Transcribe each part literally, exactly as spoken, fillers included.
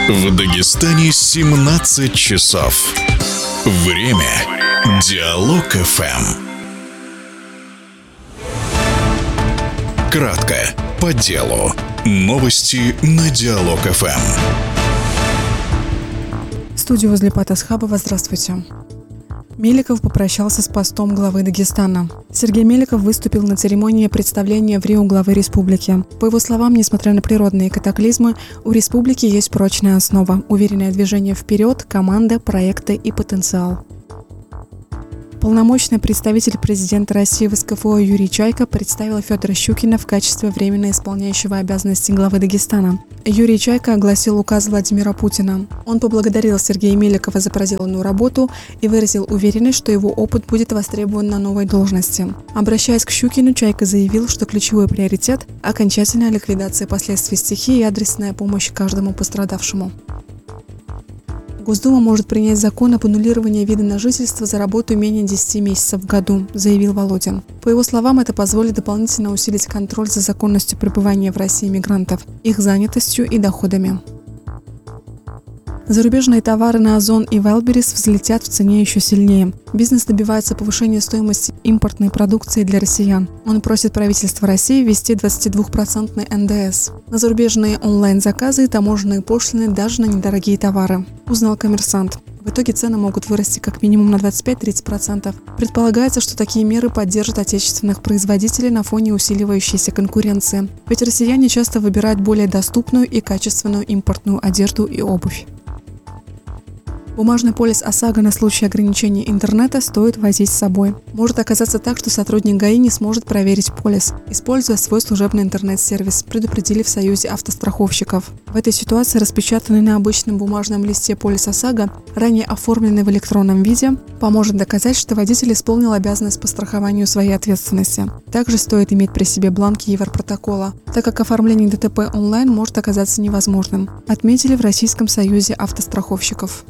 В Дагестане семнадцать часов. Время Диалог эф эм. Кратко, по делу. Новости на Диалог эф эм. В студии возле Патасхабова. Здравствуйте. Меликов попрощался с постом главы Дагестана. Сергей Меликов выступил на церемонии представления в Рио главы республики. По его словам, несмотря на природные катаклизмы, у республики есть прочная основа, уверенное движение вперед, команда, проекты и потенциал. Полномочный представитель президента России в эс ка эф о Юрий Чайка представил Федора Щукина в качестве временно исполняющего обязанности главы Дагестана. Юрий Чайка огласил указ Владимира Путина. Он поблагодарил Сергея Меликова за проделанную работу и выразил уверенность, что его опыт будет востребован на новой должности. Обращаясь к Щукину, Чайка заявил, что ключевой приоритет – окончательная ликвидация последствий стихии и адресная помощь каждому пострадавшему. Госдума может принять закон об аннулировании вида на жительство за работу менее десяти месяцев в году, заявил Володин. По его словам, это позволит дополнительно усилить контроль за законностью пребывания в России мигрантов, их занятостью и доходами. Зарубежные товары на Озон и Wildberries взлетят в цене еще сильнее. Бизнес добивается повышения стоимости импортной продукции для россиян. Он просит правительство России ввести двадцатидвухпроцентный эн дэ эс на зарубежные онлайн-заказы и таможенные пошлины даже на недорогие товары, узнал «Коммерсант». В итоге цены могут вырасти как минимум на двадцать пять - тридцать процентов. Предполагается, что такие меры поддержат отечественных производителей на фоне усиливающейся конкуренции. Ведь россияне часто выбирают более доступную и качественную импортную одежду и обувь. Бумажный полис ОСАГО на случай ограничения интернета стоит возить с собой. Может оказаться так, что сотрудник ГАИ не сможет проверить полис, используя свой служебный интернет-сервис, предупредили в Союзе автостраховщиков. В этой ситуации распечатанный на обычном бумажном листе полис ОСАГО, ранее оформленный в электронном виде, поможет доказать, что водитель исполнил обязанность по страхованию своей ответственности. Также стоит иметь при себе бланки Европротокола, так как оформление дэ тэ пэ онлайн может оказаться невозможным, отметили в Российском Союзе автостраховщиков.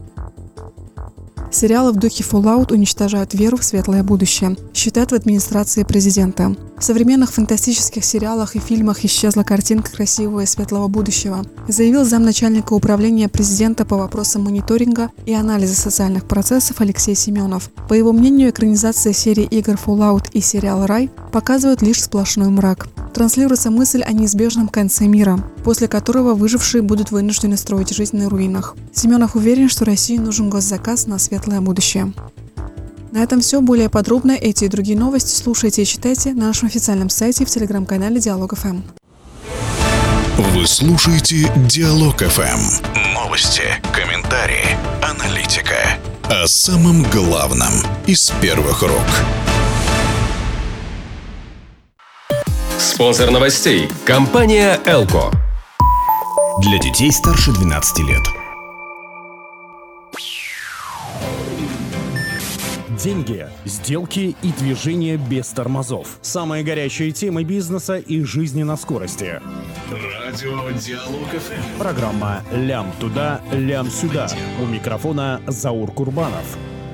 Сериалы в духе Fallout уничтожают веру в светлое будущее, считают в администрации президента. В современных фантастических сериалах и фильмах исчезла картинка красивого и светлого будущего, заявил замначальника управления президента по вопросам мониторинга и анализа социальных процессов Алексей Семенов. По его мнению, экранизация серии игр Fallout и сериала «Рай» показывают лишь сплошной мрак. Транслируется мысль о неизбежном конце мира, после которого выжившие будут вынуждены строить жизнь на руинах. Семенов уверен, что России нужен госзаказ на светлое будущее. На этом все. Более подробно эти и другие новости слушайте и читайте на нашем официальном сайте и в телеграм-канале Диалог эф эм. Вы слушаете Диалог эф эм. Новости, комментарии, аналитика. О самом главном из первых рук. Спонсор новостей – компания «Элко». Для детей старше двенадцати лет. Деньги, сделки и движения без тормозов. Самые горячие темы бизнеса и жизни на скорости. Радио Диалог эф эм. Программа «Лям туда, лям сюда». У микрофона Заур Курбанов.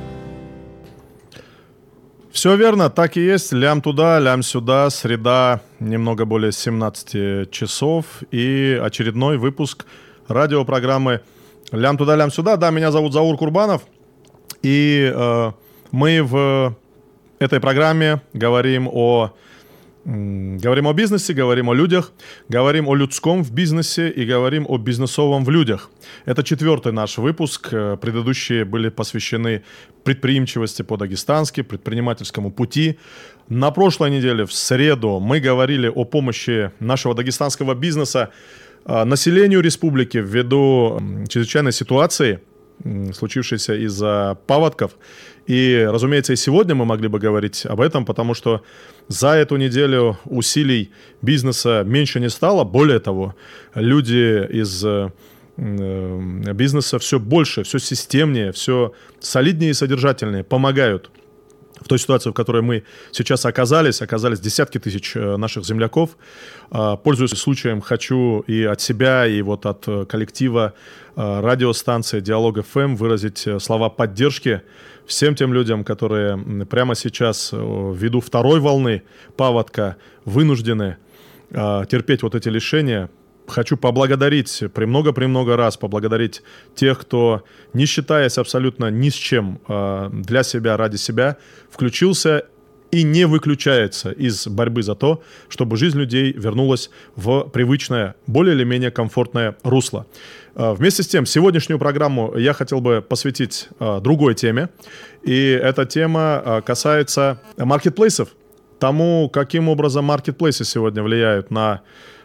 Все верно, так и есть. Лям туда, лям сюда. Среда, немного более семнадцати часов. И очередной выпуск радиопрограммы «Лям туда, лям сюда». Да, меня зовут Заур Курбанов. И э, мы в этой программе говорим о, м, говорим о бизнесе, говорим о людях, говорим о людском в бизнесе и говорим о бизнесовом в людях. Это четвертый наш выпуск. Предыдущие были посвящены предприимчивости по-дагестански, предпринимательскому пути. На прошлой неделе, в среду, мы говорили о помощи нашего дагестанского бизнеса населению республики ввиду чрезвычайной ситуации, случившейся из-за паводков. И, разумеется, и сегодня мы могли бы говорить об этом, потому что за эту неделю усилий бизнеса меньше не стало. Более того, люди из бизнеса все больше, все системнее, все солиднее и содержательнее помогают в той ситуации, в которой мы сейчас оказались, оказались десятки тысяч наших земляков. Пользуясь случаем, хочу и от себя, и вот от коллектива радиостанции Диалог эф эм выразить слова поддержки всем тем людям, которые прямо сейчас, ввиду второй волны паводка, вынуждены терпеть вот эти лишения. хочу поблагодарить, премного-премного раз поблагодарить тех, кто, не считаясь абсолютно ни с чем, для себя, ради себя, включился и не выключается из борьбы за то, чтобы жизнь людей вернулась в привычное, более или менее комфортное русло. Вместе с тем, сегодняшнюю программу я хотел бы посвятить другой теме, и эта тема касается маркетплейсов, тому, каким образом маркетплейсы сегодня влияют на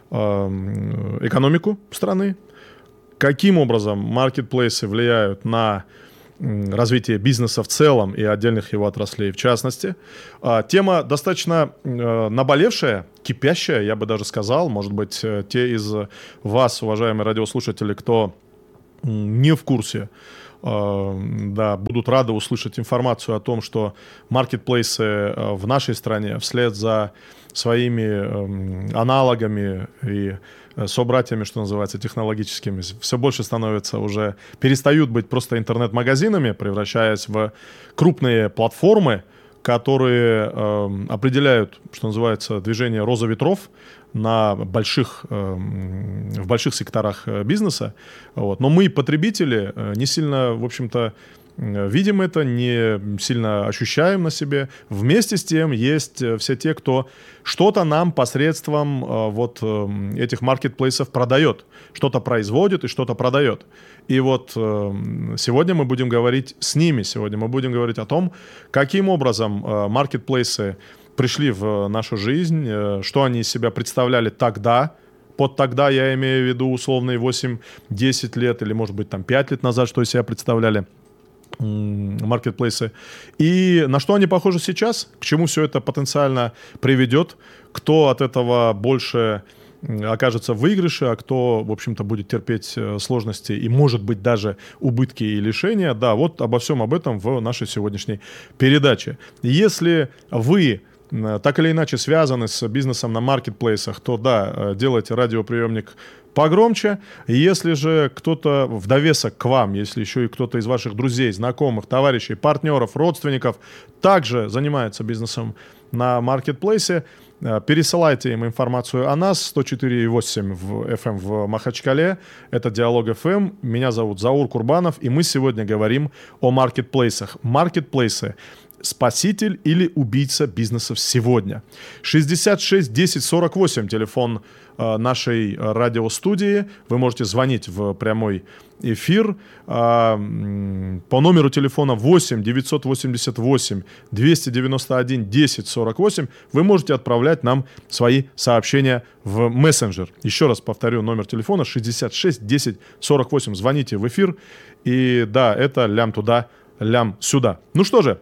экономику страны, каким образом маркетплейсы влияют на развитие бизнеса в целом и отдельных его отраслей в частности. Тема достаточно наболевшая, кипящая, я бы даже сказал. Может быть, те из вас, уважаемые радиослушатели, кто не в курсе, да, будут рады услышать информацию о том, что маркетплейсы в нашей стране вслед за своими аналогами и собратьями, что называется, технологическими, все больше становятся уже, перестают быть просто интернет-магазинами, превращаясь в крупные платформы, которые э, определяют, что называется, движение роза ветров на больших, э, в больших секторах бизнеса. Вот. Но мы, потребители, не сильно, в общем-то, видим это, не сильно ощущаем на себе. Вместе с тем есть все те, кто что-то нам посредством э, вот э, этих маркетплейсов продает, что-то производит и что-то продает. И вот э, сегодня мы будем говорить с ними, сегодня мы будем говорить о том, каким образом э, маркетплейсы пришли в нашу жизнь, э, что они из себя представляли тогда. Под тогда я имею в виду условные восемь-десять лет или, может быть, там пять лет назад, что из себя представляли маркетплейсы. И на что они похожи сейчас, к чему все это потенциально приведет, кто от этого больше окажется в выигрыше, а кто, в общем-то, будет терпеть сложности и, может быть, даже убытки и лишения. Да, вот обо всем об этом в нашей сегодняшней передаче. Если вы так или иначе связаны с бизнесом на маркетплейсах, то да, делайте радиоприемник погромче. Если же кто-то в довесок к вам, если еще и кто-то из ваших друзей, знакомых, товарищей, партнеров, родственников также занимается бизнесом на маркетплейсе, пересылайте им информацию о нас. сто четыре и восемь в эф эм в Махачкале. Это Диалог эф эм. Меня зовут Заур Курбанов, и мы сегодня говорим о маркетплейсах. Маркетплейсы — спаситель или убийца бизнесов сегодня. шестьдесят шесть десять сорок восемь телефон э, нашей радиостудии. Вы можете звонить в прямой эфир э, по номеру телефона восемь девятьсот восемьдесят восемь двести девяносто один десять сорок восемь. Вы можете отправлять нам свои сообщения в мессенджер. Еще раз повторю, номер телефона шестьдесят шесть десять сорок восемь. Звоните в эфир. И да, это лям туда, лям сюда. Ну что же,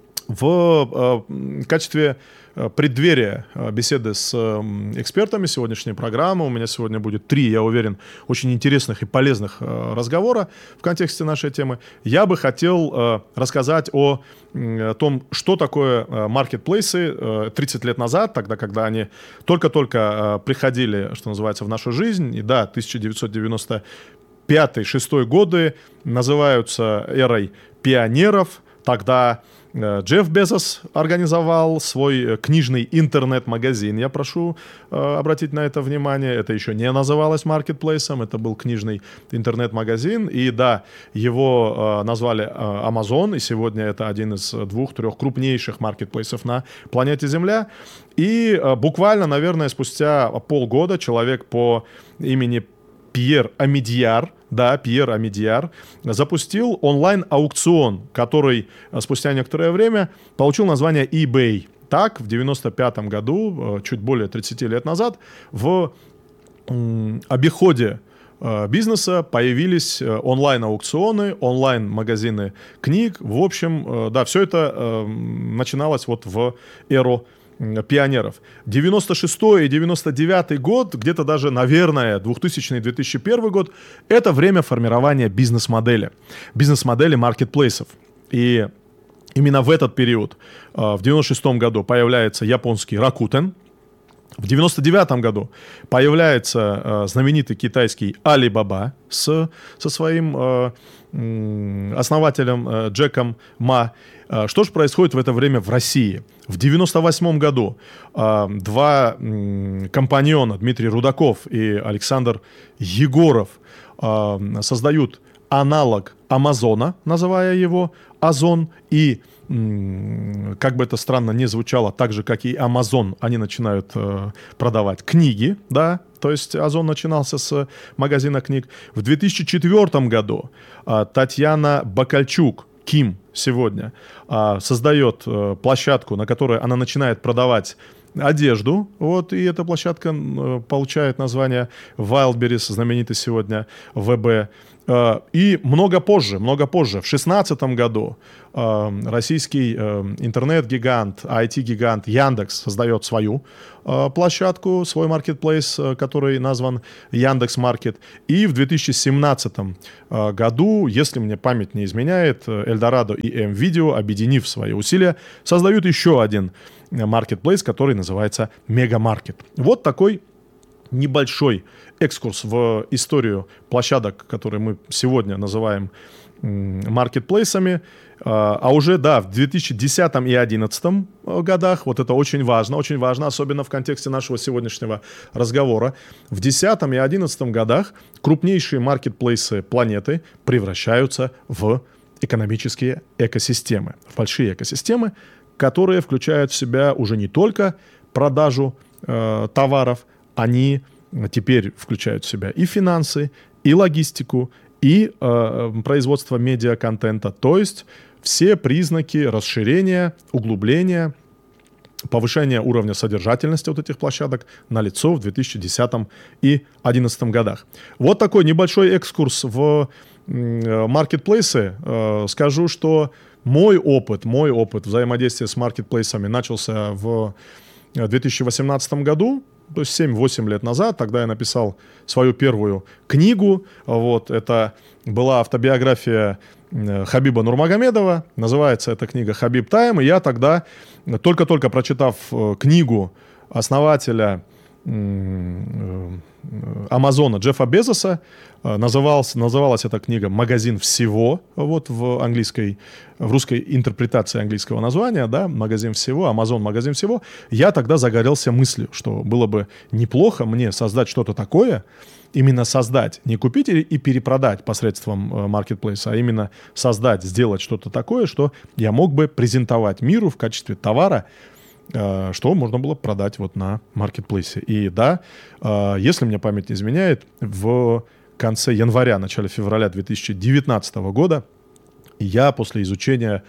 в э, качестве преддверия беседы с э, экспертами сегодняшней программы у меня сегодня будет три, я уверен, очень интересных и полезных э, разговора в контексте нашей темы. Я бы хотел э, рассказать о, о том, что такое э, маркетплейсы э, тридцать лет назад, тогда, когда они только-только э, приходили, что называется, в нашу жизнь. И да, тысяча девятьсот девяносто пятый-шестой годы называются эрой пионеров. Тогда Джефф Безос организовал свой книжный интернет-магазин. Я прошу э, обратить на это внимание. Это еще не называлось маркетплейсом, это был книжный интернет-магазин. И да, его э, назвали э, Amazon, и сегодня это один из двух-трех крупнейших маркетплейсов на планете Земля. И э, буквально, наверное, спустя полгода человек по имени Пьер Амидьяр, да, Пьер Амидьяр, запустил онлайн-аукцион, который спустя некоторое время получил название eBay. Так, в девяносто пятом году, чуть более тридцати лет назад, в обиходе бизнеса появились онлайн-аукционы, онлайн-магазины книг. В общем, да, все это начиналось вот в эру пионеров. девяносто шестой и девяносто девятый год, где-то даже, наверное, двухтысячный - две тысячи первый год, это время формирования бизнес-модели, бизнес-модели маркетплейсов. И именно в этот период, в девяносто шестом году, появляется японский Rakuten. В девяносто девятом году появляется э, знаменитый китайский Alibaba с, со своим э, э, основателем э, Джеком Ма. Э, что же происходит в это время в России? В девяносто восьмом году э, два э, компаньона, Дмитрий Рудаков и Александр Егоров, э, создают аналог Амазона, называя его Озон, и как бы это странно ни звучало, так же, как и Amazon, они начинают э, продавать книги, да, то есть Озон начинался с магазина книг. В две тысячи четвёртом году э, Татьяна Бакальчук, Ким сегодня, э, создает э, площадку, на которой она начинает продавать одежду, вот, и эта площадка э, получает название Wildberries, знаменитый сегодня вэ бэ. Э, и много позже, много позже, в шестнадцатом году э, российский э, интернет-гигант, ай ти-гигант Яндекс создает свою э, площадку, свой маркетплейс, э, который назван Яндекс.Маркет. И в две тысячи семнадцатом э, году, если мне память не изменяет, Эльдорадо и М-Видео, объединив свои усилия, создают еще один маркетплейс, который называется Мегамаркет. Вот такой небольшой экскурс в историю площадок, которые мы сегодня называем маркетплейсами. А уже, да, в две тысячи десятом и две тысячи одиннадцатом годах, вот это очень важно, очень важно, особенно в контексте нашего сегодняшнего разговора, в две тысячи десятом и две тысячи одиннадцатом годах крупнейшие маркетплейсы планеты превращаются в экономические экосистемы, в большие экосистемы, которые включают в себя уже не только продажу э, товаров, они теперь включают в себя и финансы, и логистику, и э, производство медиаконтента, то есть все признаки расширения, углубления, повышения уровня содержательности вот этих площадок налицо в две тысячи десятом и две тысячи одиннадцатом годах. Вот такой небольшой экскурс в э, маркетплейсы. Э, скажу, что мой опыт, мой опыт взаимодействия с маркетплейсами начался в две тысячи восемнадцатом году, то есть семь-восемь лет назад. Тогда я написал свою первую книгу. Вот, это была автобиография Хабиба Нурмагомедова. Называется эта книга «Хабиб Тайм». И я тогда, только-только прочитав книгу основателя Амазона Джеффа Безоса, называлась, называлась эта книга «Магазин всего», вот в английской, в русской интерпретации английского названия, да, «Магазин всего», Амазон «Магазин всего». Я тогда загорелся мыслью, что было бы неплохо мне создать что-то такое, именно создать, не купить и перепродать посредством маркетплейса, а именно создать, сделать что-то такое, что я мог бы презентовать миру в качестве товара, что можно было продать вот на маркетплейсе. И да, если мне память не изменяет, в конце января, начале февраля две тысячи девятнадцатого года я после изучения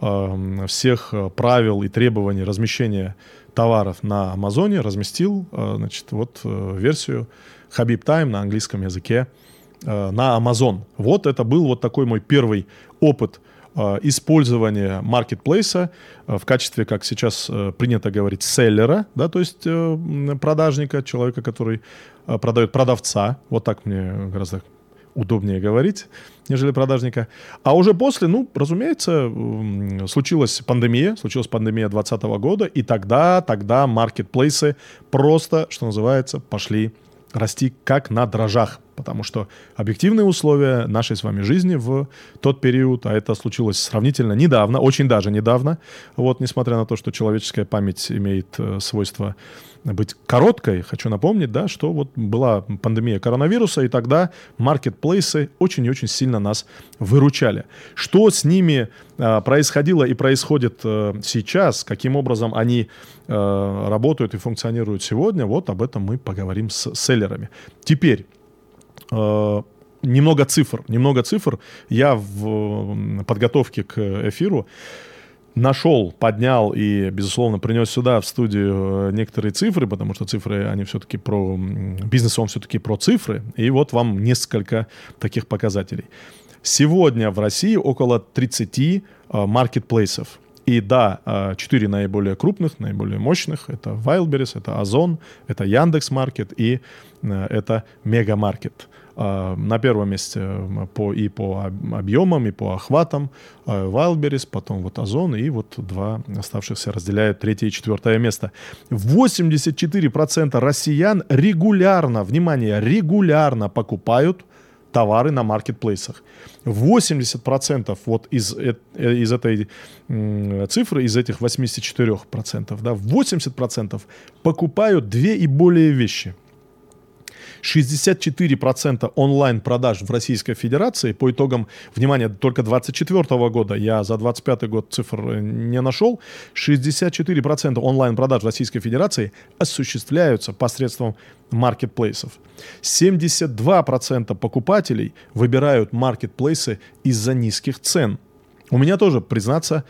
всех правил и требований размещения товаров на Амазоне разместил, значит, вот версию Хабиб Тайм на английском языке на Амазон. Вот это был вот такой мой первый опыт использование маркетплейса в качестве, как сейчас принято говорить, селлера, да, то есть продажника, человека, который продает продавца. Вот так мне гораздо удобнее говорить, нежели продажника. А уже после, ну, разумеется, случилась пандемия, случилась пандемия двадцатого года, и тогда, тогда маркетплейсы просто, что называется, пошли расти как на дрожжах, потому что объективные условия нашей с вами жизни в тот период, а это случилось сравнительно недавно, очень даже недавно, вот, несмотря на то, что человеческая память имеет э, свойство быть короткой, хочу напомнить, да, что вот была пандемия коронавируса, и тогда маркетплейсы очень и очень сильно нас выручали. Что с ними э, происходило и происходит э, сейчас, каким образом они э, работают и функционируют сегодня, вот об этом мы поговорим с селлерами. Теперь э, немного цифр, немного цифр. Я в подготовке к эфиру нашел, поднял и, безусловно, принес сюда в студию некоторые цифры, потому что цифры, они все-таки про... Бизнес, он все-таки про цифры. И вот вам несколько таких показателей. Сегодня в России около тридцати маркетплейсов. И да, четыре наиболее крупных, наиболее мощных. Это Wildberries, это Озон, это Яндекс.Маркет и это Мегамаркет. На первом месте по, и по объемам, и по охватам Wildberries, потом вот Озон, и вот два оставшихся разделяют третье и четвертое место. восемьдесят четыре процента россиян регулярно, внимание, регулярно покупают товары на маркетплейсах. восемьдесят процентов вот из, из этой цифры, из этих восемьдесят четыре процента, да, восемьдесят процентов покупают две и более вещи. шестьдесят четыре процента онлайн-продаж в Российской Федерации по итогам, внимание, только двадцать четвёртого года, я за двадцать пятый год цифр не нашел, шестьдесят четыре процента онлайн-продаж в Российской Федерации осуществляются посредством маркетплейсов. семьдесят два процента покупателей выбирают маркетплейсы из-за низких цен. У меня тоже, признаться,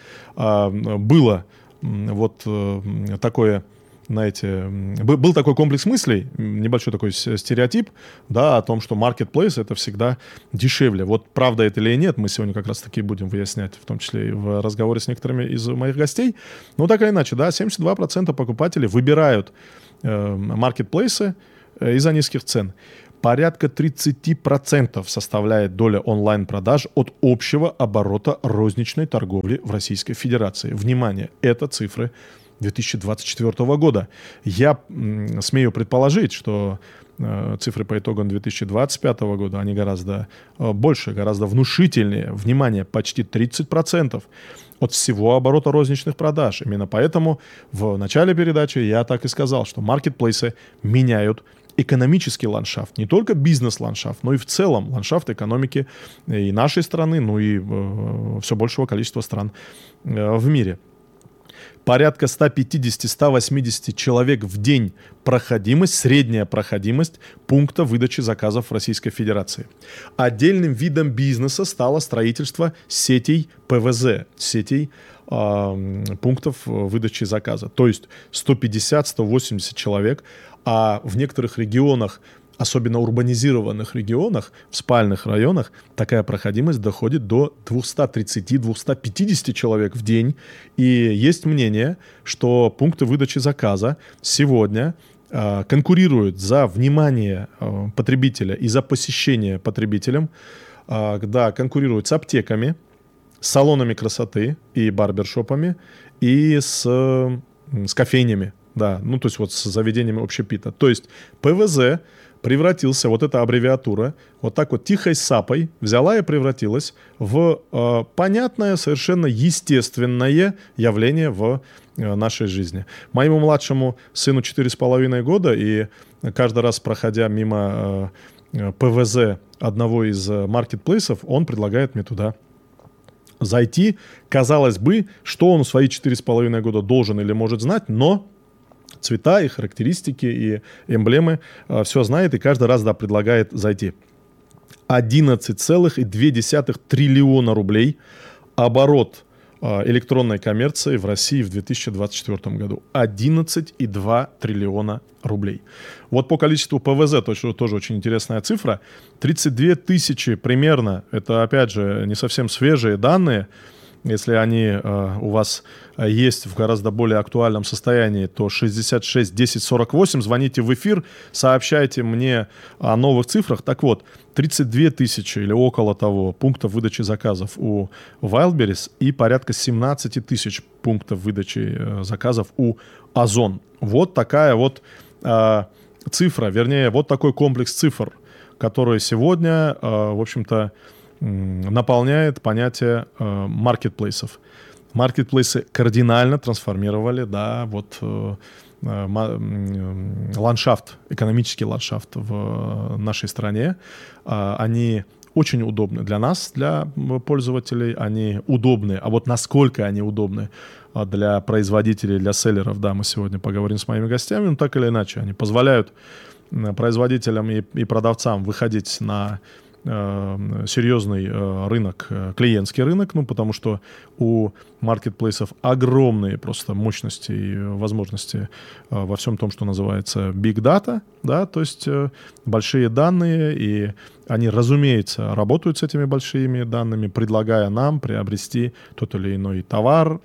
было вот такое... Знаете, был такой комплекс мыслей, небольшой такой стереотип, да, о том, что маркетплейс это всегда дешевле. Вот правда это или нет, мы сегодня как раз-таки будем выяснять, в том числе и в разговоре с некоторыми из моих гостей. Но так или иначе, да, семьдесят два процента покупателей выбирают э, маркетплейсы э, из-за низких цен. Порядка тридцать процентов составляет доля онлайн-продаж от общего оборота розничной торговли в Российской Федерации. Внимание, это цифры две тысячи двадцать четвёртого года. Я м, смею предположить, что э, цифры по итогам две тысячи двадцать пятого года, они гораздо э, больше, гораздо внушительнее. Внимание, почти тридцать процентов от всего оборота розничных продаж. Именно поэтому в начале передачи я так и сказал, что маркетплейсы меняют экономический ландшафт, не только бизнес-ландшафт, но и в целом ландшафт экономики и нашей страны, ну и э, все большего количества стран э, в мире. Порядка сто пятьдесят - сто восемьдесят человек в день проходимость, средняя проходимость пункта выдачи заказов в Российской Федерации. Отдельным видом бизнеса стало строительство сетей ПВЗ, сетей э, пунктов выдачи заказа. То есть сто пятьдесят - сто восемьдесят человек, а в некоторых регионах, особенно урбанизированных регионах, в спальных районах, такая проходимость доходит до двести тридцать - двести пятьдесят человек в день. И есть мнение, что пункты выдачи заказа сегодня э, конкурируют за внимание э, потребителя и за посещение потребителям, э, да, конкурируют с аптеками, с салонами красоты и барбершопами и с, э, с кофейнями, да, ну то есть вот с заведениями общепита. То есть ПВЗ превратился, вот эта аббревиатура, вот так вот тихой сапой взяла и превратилась в э, понятное, совершенно естественное явление в э, нашей жизни. Моему младшему сыну четыре с половиной года, и каждый раз, проходя мимо э, ПВЗ одного из маркетплейсов, он предлагает мне туда зайти. Казалось бы, что он в свои четыре с половиной года должен или может знать, но цвета и характеристики и эмблемы э, все знает и каждый раз, да, предлагает зайти. одиннадцать целых две десятых триллиона рублей оборот э, электронной коммерции в России в две тысячи двадцать четвёртом году. одиннадцать целых два триллиона рублей. Вот по количеству ПВЗ, то, что тоже очень интересная цифра, тридцать две тысячи примерно, это опять же не совсем свежие данные. Если они э, у вас есть в гораздо более актуальном состоянии, то шестьдесят шесть десять сорок восемь, звоните в эфир, сообщайте мне о новых цифрах. Так вот, тридцать две тысячи или около того пунктов выдачи заказов у Wildberries и порядка семнадцать тысяч пунктов выдачи э, заказов у Озон. Вот такая вот э, цифра, вернее, вот такой комплекс цифр, который сегодня, э, в общем-то, наполняет понятие э, маркетплейсов. Маркетплейсы кардинально трансформировали, да, вот э, э, ландшафт, экономический ландшафт в нашей стране. Э, они очень удобны для нас, для пользователей, они удобны. А вот насколько они удобны для производителей, для селлеров, да, мы сегодня поговорим с моими гостями, но так или иначе, они позволяют производителям и, и продавцам выходить на серьезный рынок, клиентский рынок, ну, потому что у маркетплейсов огромные просто мощности и возможности во всем том, что называется big data, да, то есть большие данные и Они, разумеется, работают с этими большими данными, предлагая нам приобрести тот или иной товар,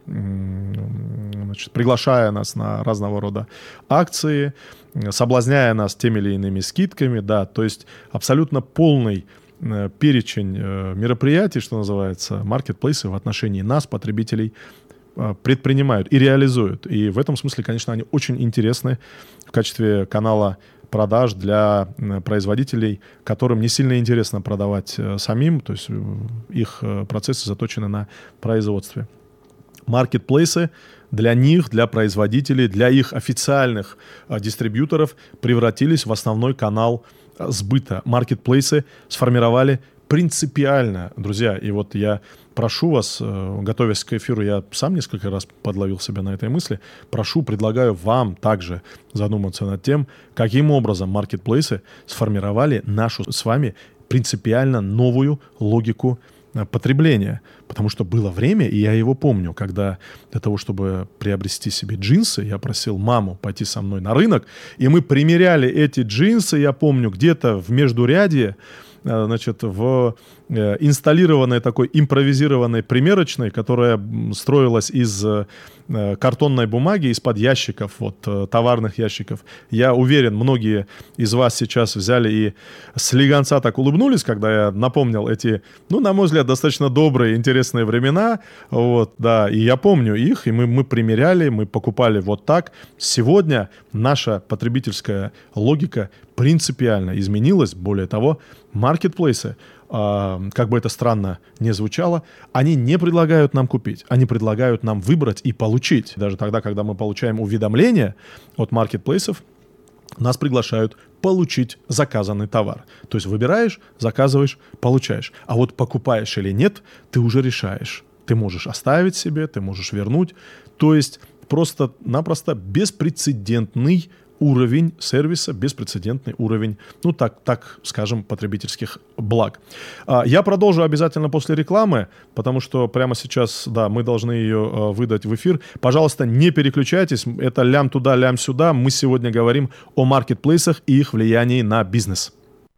значит, приглашая нас на разного рода акции, соблазняя нас теми или иными скидками, да, то есть абсолютно полный перечень мероприятий, что называется, маркетплейсы в отношении нас, потребителей, предпринимают и реализуют. И в этом смысле, конечно, они очень интересны в качестве канала продаж для производителей, которым не сильно интересно продавать самим, то есть их процессы заточены на производстве. Маркетплейсы для них, для производителей, для их официальных дистрибьюторов превратились в основной канал сбыта. Маркетплейсы сформировали принципиально, друзья, и вот я прошу вас, готовясь к эфиру, я сам несколько раз подловил себя на этой мысли, прошу, предлагаю вам также задуматься над тем, каким образом маркетплейсы сформировали нашу с вами принципиально новую логику потребления. Потому что было время, и я его помню, когда для того, чтобы приобрести себе джинсы, я просил маму пойти со мной на рынок, и мы примеряли эти джинсы, я помню, где-то в междурядье, значит, в инсталлированной такой импровизированной примерочной, которая строилась из картонной бумаги, из-под ящиков, вот, товарных ящиков. Я уверен, многие из вас сейчас взяли и слегонца так улыбнулись, когда я напомнил эти, ну, на мой взгляд, достаточно добрые, интересные времена. Вот, да, и я помню их, и мы, мы примеряли, мы покупали вот так. Сегодня наша потребительская логика принципиально изменилась. Более того, маркетплейсы, э, как бы это странно ни звучало, они не предлагают нам купить, они предлагают нам выбрать и получить. Даже тогда, когда мы получаем уведомления от маркетплейсов, нас приглашают получить заказанный товар. То есть выбираешь, заказываешь, получаешь. А вот покупаешь или нет, ты уже решаешь. Ты можешь оставить себе, ты можешь вернуть. То есть просто-напросто беспрецедентный уровень сервиса, беспрецедентный уровень, ну так, так скажем, потребительских благ. Я продолжу обязательно после рекламы, потому что прямо сейчас, да, мы должны ее выдать в эфир. Пожалуйста, не переключайтесь, это лям туда, лям сюда. Мы сегодня говорим о маркетплейсах и их влиянии на бизнес.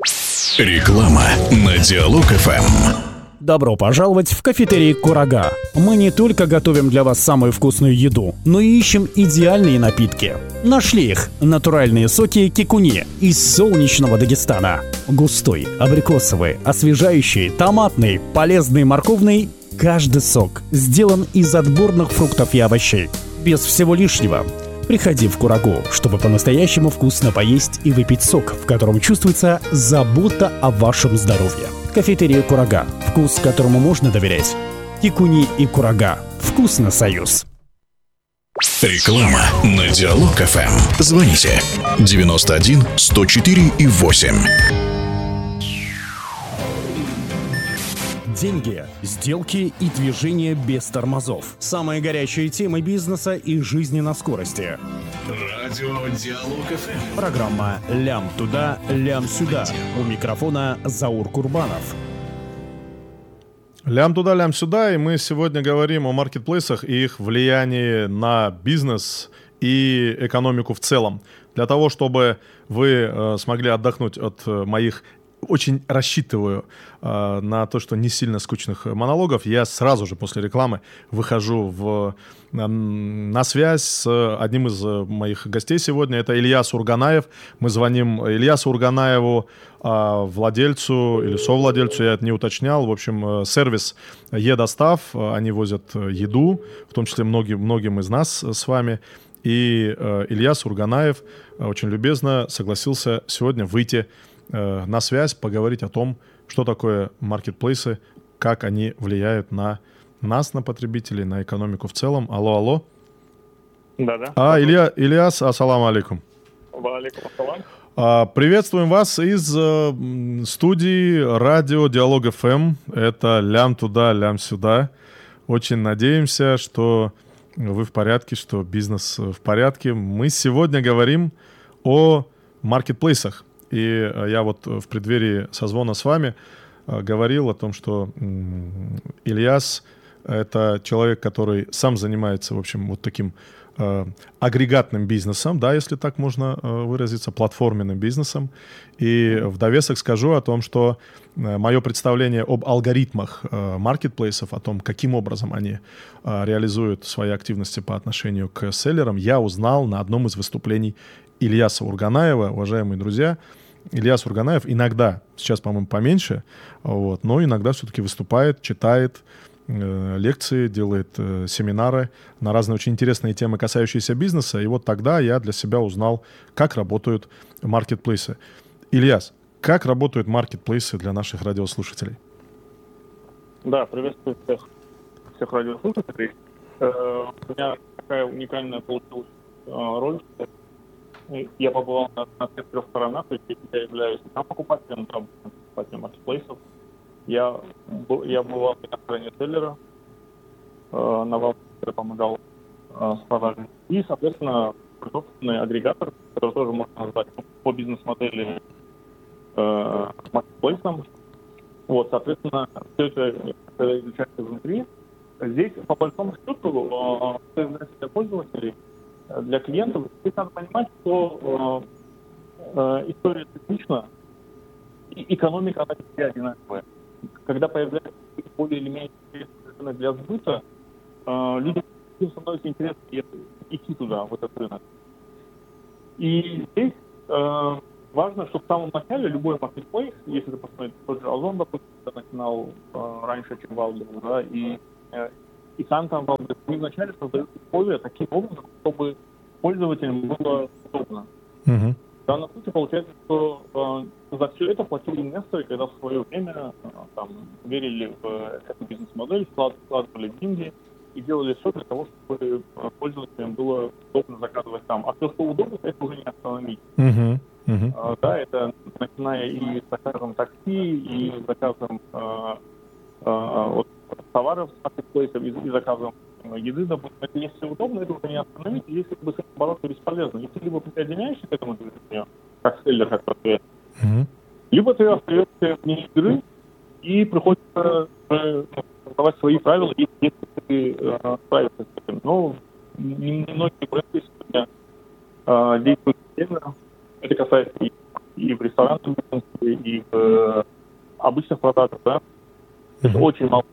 Реклама на Диалог эф эм. Добро пожаловать в кафетерий «Курага». Мы не только готовим для вас самую вкусную еду, но и ищем идеальные напитки. Нашли их. Натуральные соки кикуни из солнечного Дагестана. Густой, абрикосовый, освежающий, томатный, полезный, морковный. Каждый сок сделан из отборных фруктов и овощей. Без всего лишнего. Приходи в Курагу, чтобы по-настоящему вкусно поесть и выпить сок, в котором чувствуется забота о вашем здоровье. Кафетерия «Курага». Вкус, которому можно доверять. Кикуни и Курага. Вкусно, союз. Реклама на Диалог эф эм. Звоните девяносто один сто четыре и восемь. Деньги, сделки и движения без тормозов. Самые горячие темы бизнеса и жизни на скорости. Радио Диалог эф эм. Программа «Лям туда, лям сюда». У микрофона Заур Курбанов. Лям туда, лям сюда, и мы сегодня говорим о маркетплейсах и их влиянии на бизнес и экономику в целом. Для того, чтобы вы э, смогли отдохнуть от э, моих, очень рассчитываю э, на то, что не сильно скучных монологов, я сразу же после рекламы выхожу в, на, на связь с одним из моих гостей сегодня. Это Ильяс Урганаев. Мы звоним Ильясу Урганаеву, э, владельцу или совладельцу, я это не уточнял. В общем, э, сервис Е-Достав. Они возят еду, в том числе многим, многим из нас с вами. И э, Ильяс Урганаев э, очень любезно согласился сегодня выйти э, на связь, поговорить о том, что такое маркетплейсы, как они влияют на нас, на потребителей, на экономику в целом. Алло, алло. Да-да. А, Илья, Ильяс, ассаламу алейкум. Валейкум ассалам. А, приветствуем вас из э, студии радио Диалог эф эм. Это лям туда, лям сюда. Очень надеемся, что вы в порядке, что бизнес в порядке. Мы сегодня говорим о маркетплейсах. И я вот в преддверии созвона с вами говорил о том, что Ильяс — это человек, который сам занимается, в общем, вот таким э, агрегатным бизнесом, да, если так можно э, выразиться, платформенным бизнесом. И в довесок скажу о том, что э, мое представление об алгоритмах э, маркетплейсов, о том, каким образом они э, реализуют свои активности по отношению к селлерам, я узнал на одном из выступлений Ильяса Урганаева. Уважаемые друзья, Ильяс Урганаев иногда, сейчас, по-моему, поменьше, вот, но иногда все-таки выступает, читает э, лекции, делает э, семинары на разные очень интересные темы, касающиеся бизнеса. И вот тогда я для себя узнал, как работают маркетплейсы. Ильяс, как работают маркетплейсы для наших радиослушателей? Да, приветствую всех, всех радиослушателей. Э, у меня такая уникальная получилась э, роль, что я побывал на, на всех трех сторонах, то есть я являюсь там покупателем, там покупателем маркетплейсов. Я, я бывал на стороне селлера, э, на Валке помогал э, с продажей. И, соответственно, собственный агрегатор, который тоже можно назвать по бизнес-модели э, маркетплейсом. Вот, соответственно, все это, когда изучается внутри, здесь, по большому счету, э, для пользователей, для клиентов, здесь надо понимать, что э, э, история циклична, и экономика, она везде одинаковая. Когда появляется более или менее интересный для сбыта, э, людям становится интересно идти туда, в этот рынок. И здесь э, важно, чтобы в самом начале любой маркетплейс, если ты посмотришь тот же Озон, допустим, начинал э, раньше, чем Wildberries, да, и э, и сам там Wildberries, мы вначале создают условия таким образом, чтобы пользователям было удобно. Uh-huh. В данном случае получается, что э, за все это платили инвесторы, когда в свое время э, там, верили в э, эту бизнес-модель, вкладывали деньги и делали все для того, чтобы пользователям было удобно заказывать там. А все, что удобно, это уже не остановить. Uh-huh. Uh-huh. Э, да, это начиная и с заказом такси, и заказом э, э, вот, товаров с маркетплейсов, и, и заказом еды, допустим. Это если удобно, это уже не остановить, если как бы с этим бороться бесполезно. И ты либо присоединяешься к этому движению, как селлер, как ответ, Uh-huh. либо ты остаешься вне игры и приходится э, создавать свои правила, если ты э, справишься с этим. Но немногие бренды сегодня э, действуют отдельно. Это касается и, и в ресторанах, и в э, обычных продажах, да. Uh-huh. Это очень мало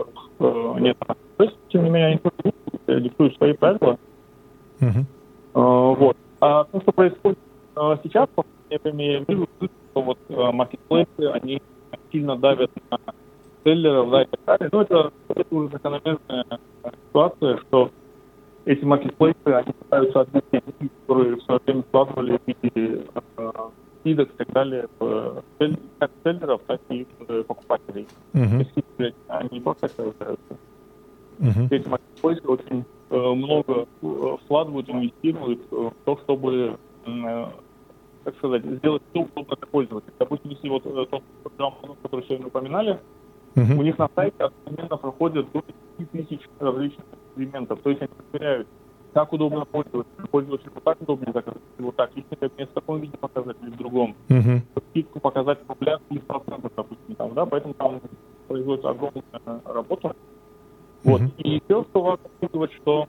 э, нет. То есть, тем не менее, они тоже диктуют свои правила. Uh-huh. Э, вот. А то, что происходит э, сейчас, по я вижу, что вот маркетплейсы, они сильно давят на селлеров, да, и так далее. Но это, это уже закономерная ситуация, что эти маркетплейсы, они пытаются отбить деньги, которые в свое время вкладывали в виде скидок и так далее, в, как селлеров, так и покупателей. Uh-huh. То есть, они не просто так являются. Uh-huh. Эти маркетплейсы очень э, много вкладывают, инвестируют в то, чтобы э, как сказать, сделать все удобно для пользователя. Допустим, если вот тот программ, который сегодня упоминали, uh-huh. у них на сайте одновременно проходят до пяти тысяч различных экспериментов. То есть они проверяют, как удобно пользователю. Пользователю вот так удобнее заказать, вот так. Если как мне в таком виде показать или в другом. Uh-huh. Скидку показать в рублях тридцать процентов, допустим, там, да, поэтому там производится огромная работа. Uh-huh. Вот. И все, что важно учитывать, что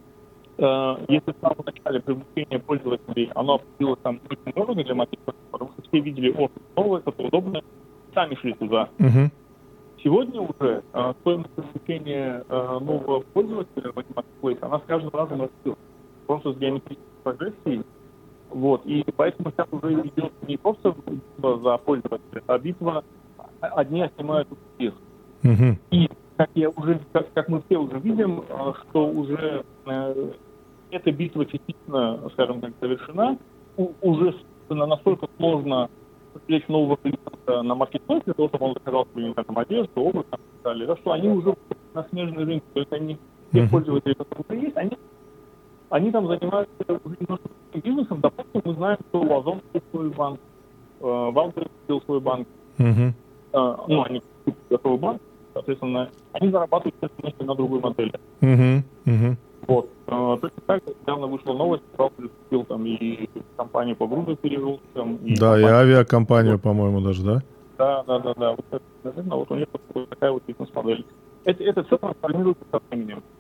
если в самом начале привлечение пользователей, оно определилось там очень дорого для маркетплейса, потому что все видели, о, это новое, это удобно, сами шли туда. Uh-huh. Сегодня уже э, стоимость привлечения э, нового пользователя в этом маркетплейсе, она с каждым разом растет. Просто с геометрической прогрессией. Вот. И поэтому сейчас уже идет не просто битва за пользователя, а битва, одни отнимают у всех. Uh-huh. И как, я уже, как, как мы все уже видим, э, что уже э, эта битва частично, скажем так, завершена. У, уже настолько сложно привлечь нового клиента на маркетплейсе, для того, чтобы он заказал себе там одежду, обувь и так далее, да, что они уже на смежный рынок, то есть они, те uh-huh. пользователи, которые уже есть, они, они там занимаются уже немножко бизнесом. Допустим, мы знаем, что у Озон купил свой банк, Wildberries купил свой банк, uh-huh. э, ну, они купили готовый банк, соответственно, они зарабатывают вместе на другой модели. Uh-huh. Uh-huh. Вот. Точно так, недавно вышла новость, Wildberries купил там и компанию по грузоперевозкам. И да, компанию... и авиакомпанию, вот. По-моему, даже, да? Да, да, да, да. Вот, наверное, вот у них вот такая вот бизнес-модель. Это, это все трансформируется со временем.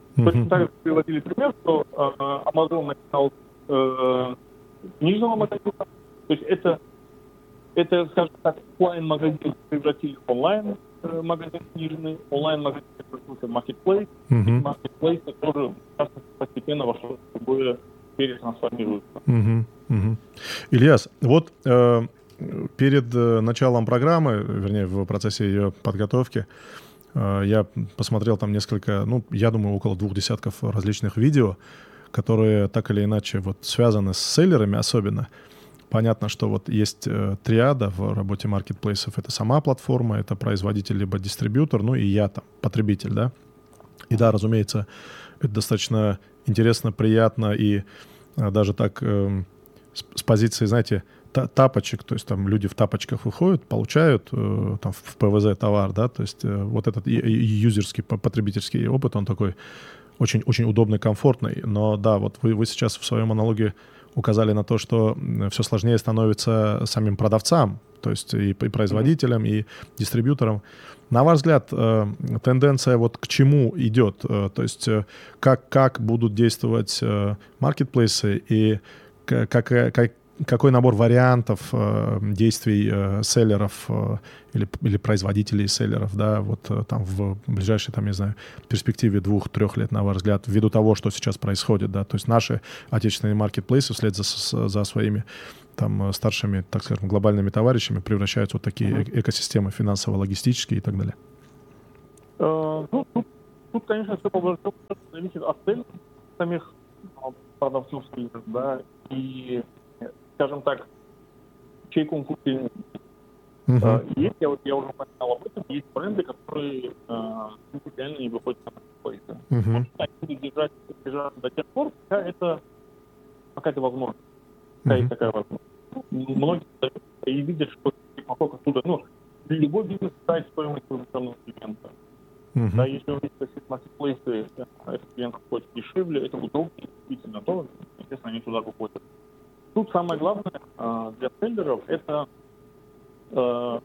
Mm-hmm. Точно так же приводили пример, что э, Amazon начинал э, книжного магазина. То есть это, это, скажем так, офлайн-магазин превратили в онлайн-магазин книжный, онлайн-магазин превратился в маркетплейс, Mm-hmm. маркетплейс тоже постепенно во что-то другое перетрансформируется. Mm-hmm. Mm-hmm. Ильяс, вот э, перед э, началом программы, вернее, в процессе ее подготовки, э, я посмотрел там несколько, ну, я думаю, около двух десятков различных видео, которые так или иначе вот связаны с селлерами особенно. Понятно, что вот есть э, триада в работе маркетплейсов. Это сама платформа, это производитель либо дистрибьютор, ну и я там, потребитель, да. И да, разумеется, это достаточно интересно, приятно и э, даже так э, с, с позиции, знаете, та, тапочек, то есть там люди в тапочках выходят, получают э, там в ПВЗ товар, да, то есть э, вот этот юзерский, потребительский опыт, он такой очень-очень удобный, комфортный. Но да, вот вы, вы сейчас в своем монологе указали на то, что все сложнее становится самим продавцам, то есть и, и производителям, и дистрибьюторам. На ваш взгляд, э, тенденция вот к чему идет? Э, то есть э, как, как будут действовать э, маркетплейсы и как, как, какой набор вариантов э, действий э, селлеров э, или, или производителей селлеров, да, вот э, там в ближайшей, там, не знаю, перспективе двух-трех лет, на ваш взгляд, ввиду того, что сейчас происходит, да, то есть наши отечественные маркетплейсы вслед за, за своими там старшими, так скажем, глобальными товарищами превращаются в вот такие э- экосистемы финансово-логистические и так далее. Uh, ну, тут, тут, конечно, все по большому счету зависит от целей самих продавцов, да, и, скажем так, чей конкурс. Uh-huh. Uh, есть, я, вот, я уже упоминал об этом, есть бренды, которые uh, реально не выходят на маркетплейсы. Uh-huh. Они будут держать, держать до тех пор, пока это, пока это возможно. Пока uh-huh. есть такая возможность. Многие и видят, что поскольку оттуда, ну, любой бизнес ставит стоимость инвестиционного клиента. Uh-huh. Да, если у них есть маркетплейсы, этот клиент хочет дешевле, это удобнее, действительно, то, естественно, они туда выходят. Тут самое главное э, для селлеров — это э,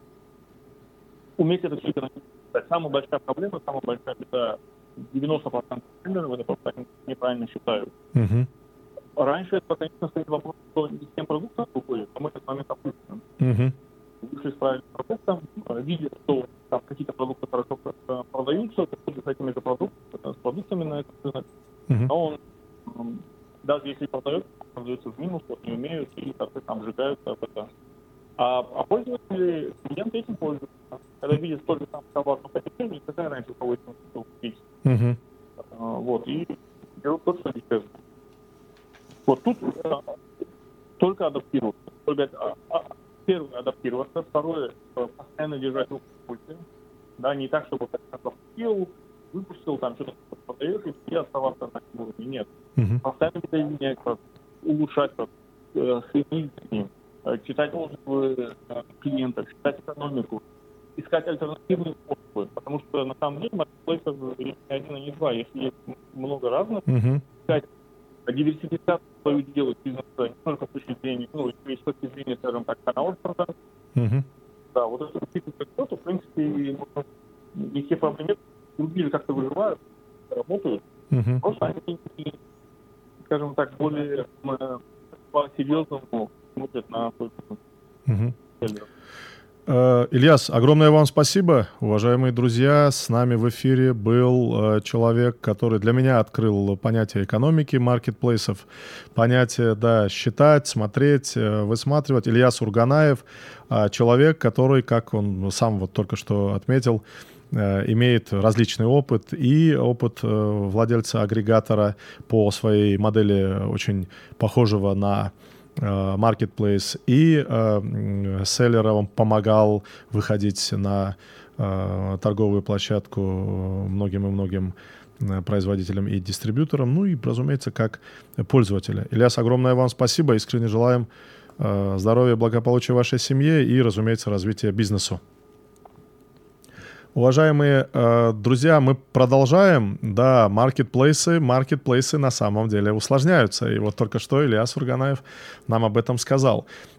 уметь это все экономить. Самая большая проблема, самая большая беда девяносто процентов селлеров это просто неправильно считают. Uh-huh. Раньше это, конечно, стоит вопрос, что не всем продуктом выходит, а мы этот момент опустим. Uh-huh. Вышли с правильным продуктом, видят, что там какие-то продукты хорошо продаются, приходят с этими же продуктами, с продуктами на этот рынок, uh-huh. но он, даже если продается, продается в минус, вот не умеют и, соответственно, обжигаются об этом. А, а пользователи, клиенты этим пользуются. Когда видят тот же самый товар, но по дешевле, какая раньше у кого есть купить. Uh-huh. Вот, и берут тот, что дешевле. Вот тут а, только адаптироваться. Только, а, а, первое, адаптироваться. Второе, постоянно держать руку в пульсе. Да, не так, чтобы как-то запустил, выпустил, там что-то продаешь, и все оставаться на таком уровне. Нет. Uh-huh. Постоянно видоизменять, улучшать, следить за ним, читать отзывы клиентов, читать экономику, искать альтернативные способы. Потому что на самом деле маркетплейсов не один и не два. Если есть много разных, uh-huh. искать диверсификацию свою делать бизнеса не только с точки зрения, ну, и с точки зрения, скажем так, каналов продаж. Uh-huh. Да, вот это в принципе, не все проблемы, другие как-то выживают, работают. Uh-huh. Просто они, скажем так, более по-серьезному смотрят на свой бизнес. Uh-huh. Ильяс, огромное вам спасибо. Уважаемые друзья, с нами в эфире был человек, который для меня открыл понятие экономики, маркетплейсов, понятие, да, считать, смотреть, высматривать. Ильяс Урганаев, человек, который, как он сам вот только что отметил, имеет различный опыт и опыт владельца агрегатора по своей модели, очень похожего на маркетплейс, и э, селлерам помогал выходить на э, торговую площадку многим и многим производителям и дистрибьюторам, ну и, разумеется, как пользователя. Ильяс, огромное вам спасибо, искренне желаем э, здоровья, благополучия вашей семье и, разумеется, развития бизнесу. Уважаемые э, друзья, мы продолжаем. Да, маркетплейсы, маркетплейсы на самом деле усложняются. И вот только что Ильяс Урганаев нам об этом сказал.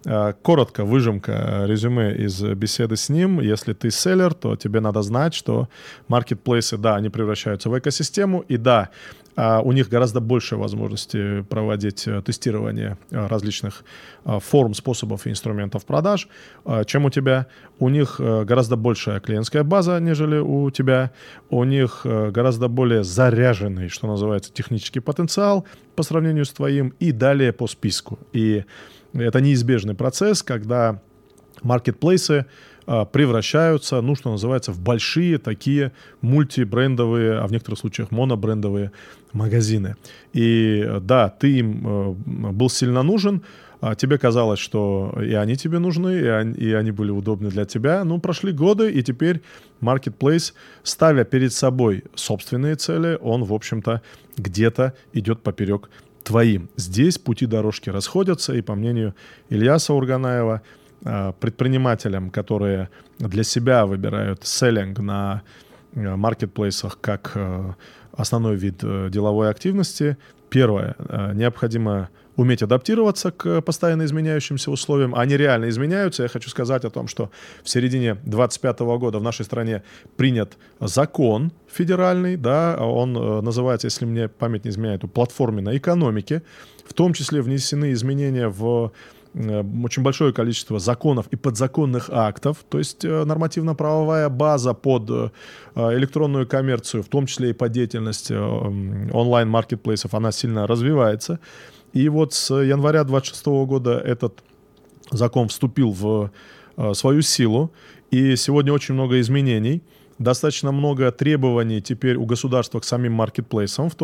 Коротко, выжимка резюме из беседы с ним. Если ты селлер, то тебе надо знать, что маркетплейсы, да, они превращаются в экосистему, и да, у них гораздо больше возможностей проводить тестирование различных форм, способов и инструментов продаж, чем у тебя. У них гораздо большая клиентская база, нежели у тебя. У них гораздо более заряженный, что называется, технический потенциал по сравнению с твоим, и далее по списку. И это неизбежный процесс, когда маркетплейсы превращаются, ну, что называется, в большие такие мультибрендовые, а в некоторых случаях монобрендовые магазины. И да, ты им был сильно нужен, тебе казалось, что и они тебе нужны, и они, и они были удобны для тебя. Ну, прошли годы, и теперь Marketplace, ставя перед собой собственные цели, он, в общем-то, где-то идет поперек твоим. Здесь пути дорожки расходятся, и, по мнению Ильяса Урганаева, предпринимателям, которые для себя выбирают селлинг на маркетплейсах как основной вид деловой активности, первое, необходимо уметь адаптироваться к постоянно изменяющимся условиям. Они реально изменяются. Я хочу сказать о том, что в середине двадцать пятого года в нашей стране принят закон федеральный, да, он называется, если мне память не изменяет, о платформенной экономике. В том числе внесены изменения в очень большое количество законов и подзаконных актов, то есть нормативно-правовая база под электронную коммерцию, в том числе и под деятельность онлайн-маркетплейсов, она сильно развивается. И вот с января двадцать шестого года этот закон вступил в свою силу, и сегодня очень много изменений, достаточно много требований теперь у государства к самим маркетплейсам, в том